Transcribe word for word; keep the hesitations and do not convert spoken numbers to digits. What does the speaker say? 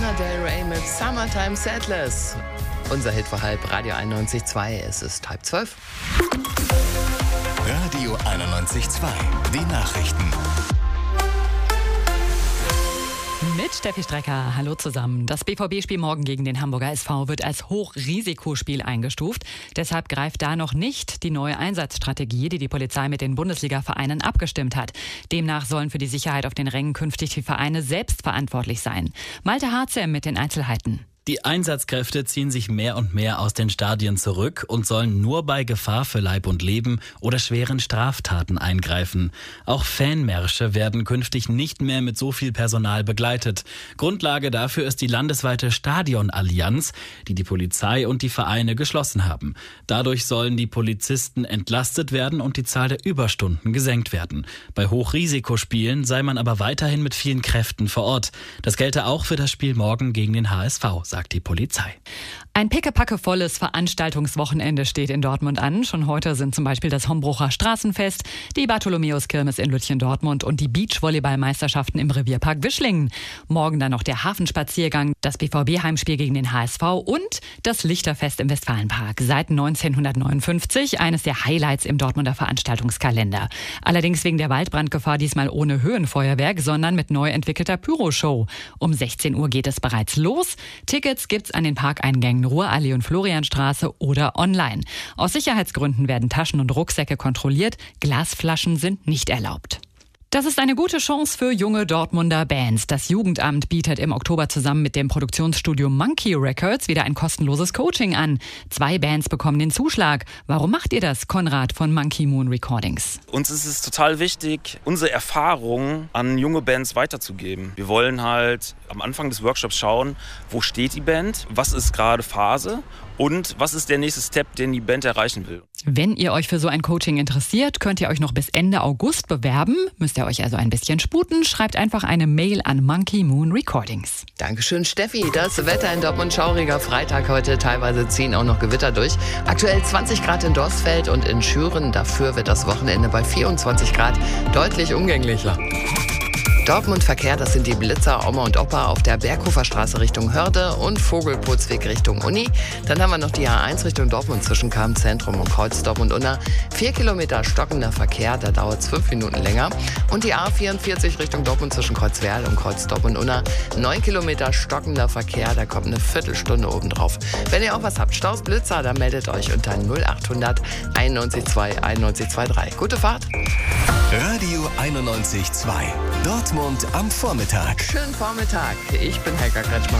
Lana Del Rey mit Summertime Sadness. Unser Hit vor halb, Radio einundneunzig Komma zwei. Es ist halb zwölf. Radio einundneunzig Komma zwei. Die Nachrichten. Mit Steffi Strecker, hallo zusammen. Das B V B-Spiel morgen gegen den Hamburger S V wird als Hochrisikospiel eingestuft. Deshalb greift da noch nicht die neue Einsatzstrategie, die die Polizei mit den Bundesliga-Vereinen abgestimmt hat. Demnach sollen für die Sicherheit auf den Rängen künftig die Vereine selbst verantwortlich sein. Malte Harzem mit den Einzelheiten. Die Einsatzkräfte ziehen sich mehr und mehr aus den Stadien zurück und sollen nur bei Gefahr für Leib und Leben oder schweren Straftaten eingreifen. Auch Fanmärsche werden künftig nicht mehr mit so viel Personal begleitet. Grundlage dafür ist die landesweite Stadionallianz, die die Polizei und die Vereine geschlossen haben. Dadurch sollen die Polizisten entlastet werden und die Zahl der Überstunden gesenkt werden. Bei Hochrisikospielen sei man aber weiterhin mit vielen Kräften vor Ort. Das gelte auch für das Spiel morgen gegen den H S V, sagt die Polizei. Ein pickepackevolles Veranstaltungswochenende steht in Dortmund an. Schon heute sind zum Beispiel das Hombrucher Straßenfest, die Bartholomäuskirmes in Lütchen-Dortmund und die Beachvolleyballmeisterschaften im Revierpark Wischlingen. Morgen dann noch der Hafenspaziergang, das B V B-Heimspiel gegen den H S V und das Lichterfest im Westfalenpark. Seit neunzehnhundertneunundfünfzig eines der Highlights im Dortmunder Veranstaltungskalender. Allerdings wegen der Waldbrandgefahr diesmal ohne Höhenfeuerwerk, sondern mit neu entwickelter Pyroshow. Um sechzehn Uhr geht es bereits los. Tickets gibt's an den Parkeingängen Ruhrallee und Florianstraße oder online. Aus Sicherheitsgründen werden Taschen und Rucksäcke kontrolliert. Glasflaschen sind nicht erlaubt. Das ist eine gute Chance für junge Dortmunder Bands. Das Jugendamt bietet im Oktober zusammen mit dem Produktionsstudio Monkey Records wieder ein kostenloses Coaching an. Zwei Bands bekommen den Zuschlag. Warum macht ihr das, Konrad von Monkey Moon Recordings? Uns ist es total wichtig, unsere Erfahrungen an junge Bands weiterzugeben. Wir wollen halt am Anfang des Workshops schauen, wo steht die Band, was ist gerade Phase und was ist der nächste Step, den die Band erreichen will. Wenn ihr euch für so ein Coaching interessiert, könnt ihr euch noch bis Ende August bewerben. Müsst ihr euch also ein bisschen sputen. Schreibt einfach eine Mail an Monkey Moon Recordings. Dankeschön, Steffi. Das Wetter in Dortmund, schauriger Freitag heute. Teilweise ziehen auch noch Gewitter durch. Aktuell zwanzig Grad in Dorsfeld und in Schüren. Dafür wird das Wochenende bei vierundzwanzig Grad deutlich umgänglicher. Dortmund Verkehr, das sind die Blitzer, Oma und Opa auf der Berghofer Straße Richtung Hörde und Vogelputzweg Richtung Uni. Dann haben wir noch die A eins Richtung Dortmund zwischen Kamp-Zentrum und Kreuz Dortmund-Unna. Vier Kilometer stockender Verkehr, da dauert es fünf Minuten länger. Und die A vierundvierzig Richtung Dortmund zwischen Kreuzwerl und Kreuz Dortmund-Unna. Neun Kilometer stockender Verkehr, da kommt eine Viertelstunde obendrauf. Wenn ihr auch was habt, Staus, Blitzer, dann meldet euch unter null achthundert einundneunzig zwei einundneunzig zweiunddreißig. Gute Fahrt! Radio einundneunzig Komma zwei. Dortmund am Vormittag. Schönen Vormittag. Ich bin Helga Kretschmann.